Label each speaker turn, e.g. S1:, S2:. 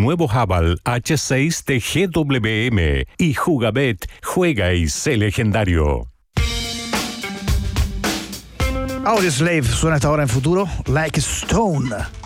S1: nuevo Haval H6 de GWM y Jugabet, juega y sé legendario.
S2: Audioslave suena hasta ahora en futuro, Like a Stone.